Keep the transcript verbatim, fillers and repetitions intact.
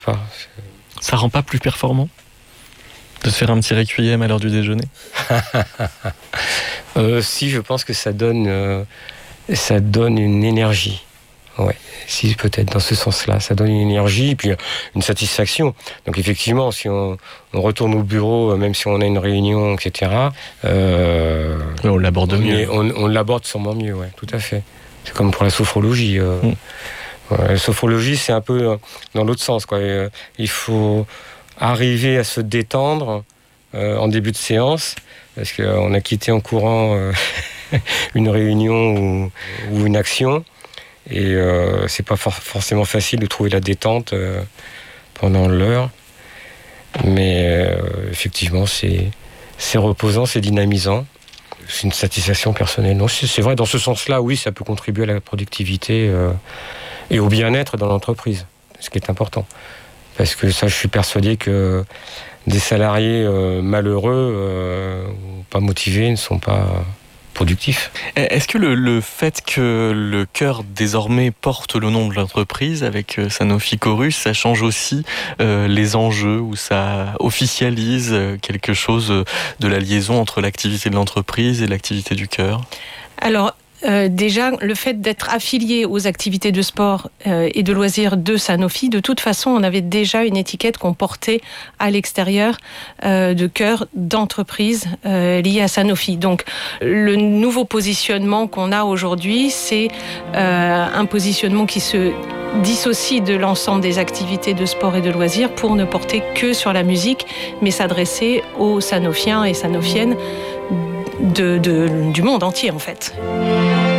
Enfin, ça rend pas plus performant de se faire un petit requiem à l'heure du déjeuner? euh, Si, je pense que ça donne, euh, ça donne une énergie. Ouais, si, peut-être dans ce sens-là, ça donne une énergie et puis une satisfaction. Donc effectivement, si on, on retourne au bureau, même si on a une réunion, et cetera, euh, on l'aborde on mieux. Est, on, on l'aborde sûrement mieux, ouais, tout à fait. C'est comme pour la sophrologie. Euh, mm. ouais, la sophrologie, c'est un peu dans l'autre sens, quoi. Euh, il faut arriver à se détendre euh, en début de séance, parce qu'on a quitté en courant euh, une réunion ou, ou une action. Et euh, c'est pas for- forcément facile de trouver la détente euh, pendant l'heure. Mais euh, effectivement, c'est, c'est reposant, c'est dynamisant. C'est une satisfaction personnelle. Non, c'est, c'est vrai, dans ce sens-là, oui, ça peut contribuer à la productivité euh, et au bien-être dans l'entreprise, ce qui est important. Parce que ça, je suis persuadé que des salariés euh, malheureux euh, ou pas motivés ne sont pas productif. Est-ce que le, le fait que le chœur désormais porte le nom de l'entreprise avec euh, Sanofi Chorus, ça change aussi euh, les enjeux, ou ça officialise quelque chose de la liaison entre l'activité de l'entreprise et l'activité du chœur? Alors, Euh, déjà, le fait d'être affilié aux activités de sport euh, et de loisirs de Sanofi, de toute façon, on avait déjà une étiquette qu'on portait à l'extérieur euh, de cœur d'entreprise euh, liée à Sanofi. Donc, le nouveau positionnement qu'on a aujourd'hui, c'est euh, un positionnement qui se dissocie de l'ensemble des activités de sport et de loisirs pour ne porter que sur la musique, mais s'adresser aux Sanofiens et Sanofiennes de, de, du monde entier, en fait.